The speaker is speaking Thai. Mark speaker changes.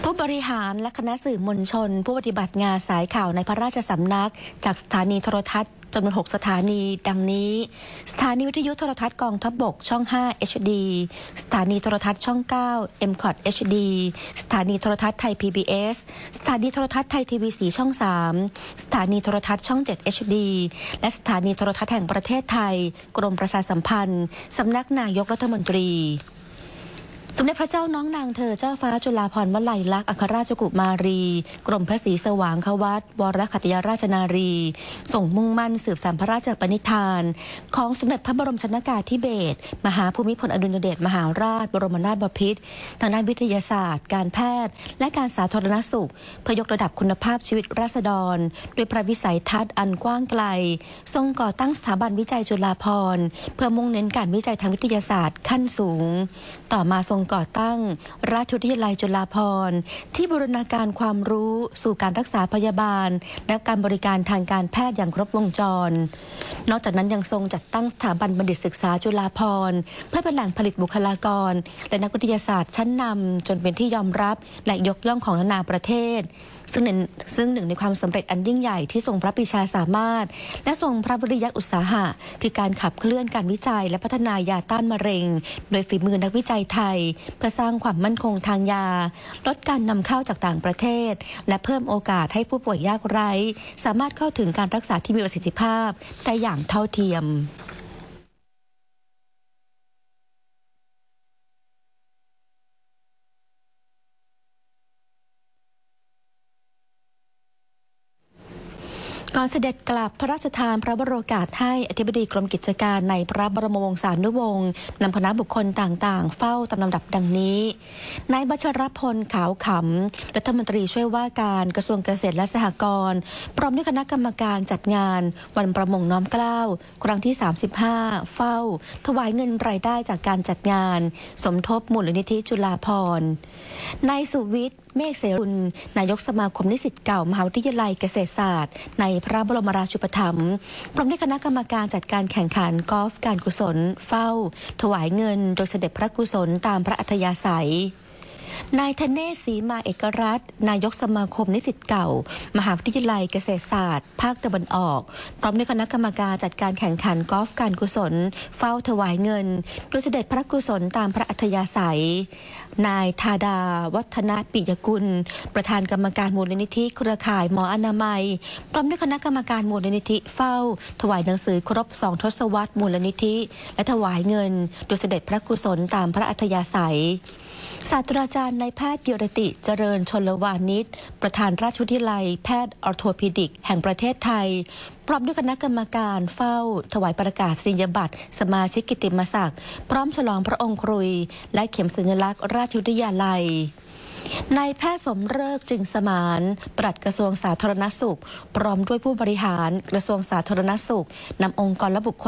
Speaker 1: ผู้บริหารและคณะสื่อมวลชนผู้ปฏิบัติงานสายข่าวในพระราชสำนักจากสถานีโทรทัศน์จำนวน6 สถานีดังนี้สถานีวิทยุโทรทัศน์กองทัพบกช่อง 5 HD สถานีโทรทัศน์ช่อง 9 MCOT HD สถานีโทรทัศน์ไทย PBS สถานีโทรทัศน์ไทยทีวี4ช่อง 3 สถานีโทรทัศน์ช่อง 7 HD และสถานีโทรทัศน์แห่งประเทศไทยกรมประชาสัมพันธ์สำนักนายกรัฐมนตรีสมเด็จพระเจ้าน้องนางเธอเจ้าฟ้าจุฬาภรณ์วลัยลักษณ์อัครราชกุมารีกรมพระศรีสว่างควัตรวรขัตยราชนารีส่งมุ่งมั่นสืบสานพระราชปณิธานของสมเด็จพระบรมชนกาธิเบศรมหาภูมิพลอดุลยเดชมหาราชบรมนาถบพิตรทางด้านวิทยาศาสตร์การแพทย์และการสาธารณสุขเพื่อยกระดับคุณภาพชีวิตราษฎรด้วยพระวิสัยทัศน์อันกว้างไกลทรงก่อตั้งสถาบันวิจัยจุฬาภรณ์เพื่อมุ่งเน้นการวิจัยทางวิทยาศาสตร์ขั้นสูงต่อมาทรงก่อตั้งราชวิทยาลัยจุฬาภรณ์ที่บูรณาการความรู้สู่การรักษาพยาบาลและการบริการทางการแพทย์อย่างครบวงจรนอกจากนั้นยังทรงจัดตั้งสถาบันบัณฑิตศึกษาจุฬาภรณ์เพื่อเป็นแหล่งผลิตบุคลากรและนักวิทยาศาสตร์ชั้นนำจนเป็นที่ยอมรับและยกย่องของนานาประเทศซึ่งหนึ่งในความสำเร็จอันยิ่งใหญ่ที่ทรงพระปรีชาสามารถและทรงพระวิริยะอุตสาหะคือการขับเคลื่อนการวิจัยและพัฒนายาต้านมะเร็งโดยฝีมือนักวิจัยไทยเพื่อสร้างความมั่นคงทางยาลดการนำเข้าจากต่างประเทศและเพิ่มโอกาสให้ผู้ป่วยยากไร้สามารถเข้าถึงการรักษาที่มีประสิทธิภาพได้อย่างเท่าเทียมก่อนเสด็จกลับพระราชทานพระวโรกาสให้อธิบดีกรมกิจการในพระบรมวงศานุวงศ์นำคณะบุคคลต่างๆเฝ้าตามลำดับดังนี้นายบัชรพลขาวขำรัฐมนตรีช่วยว่าการกระทรวงเกษตรและสหกรณ์พร้อมด้วยคณะกรรมการจัดงานวันประมงน้อมเกล้าครั้งที่35เฝ้าถวายเงินรายได้จากการจัดงานสมทบมูลนิธิจุฬาภรณ์นายสุวิทย์เมฆเสรุลนายกสมาคมนิสิตเก่ามหาวิทยาลัยเกษตรศาสตร์ในพระบรมราชูปถัมภ์พร้อมด้วยคณะกรรมการจัดการแข่งขันกอล์ฟการกุศลเฝ้าถวายเงินโดยเสด็จพระกุศลตามพระอัธยาศัยนายธเนศศรีมาเอกรัตน์นายกสมาคมนิสิตเก่ามหาวิทยาลัยเกษตรศาสตร์ภาคตะวันออกพร้อมด้วยคณะกรรมการจัดการแข่งขันกอล์ฟการกุศลเฝ้าถวายเงินโดยเสด็จพระกุศลตามพระอัธยาศัยนายธาดาวัฒนปิยกุลประธานกรรมการมูลนิธิเครือข่ายหมออนามัยพร้อมด้วยคณะกรรมการมูลนิธิเฝ้าถวายหนังสือครบ2 ทศวรรษมูลนิธิและถวายเงินโดยเสด็จพระกุศลตามพระอัธยาศัยศาสตราจารย์นายแพทย์กิรติเจริญชลวานิชประธานราชวิทยาลัยแพทย์ออร์โทพิดิกแห่งประเทศไทยพร้อมด้วยคณะกรรมการเฝ้าถวายประกาศนียบัตรสมาชิกกิตติมศักดิ์พร้อมฉลองพระองค์ครุยและเข็มสัญลักษณ์ราชวิทยาลัยนายแพทย์สมฤกษ์จึงสมานปลัดกระทรวงสาธารณสุขพร้อมด้วยผู้บริหารกระทรวงสาธารณสุขนำองค์กรและบุคคล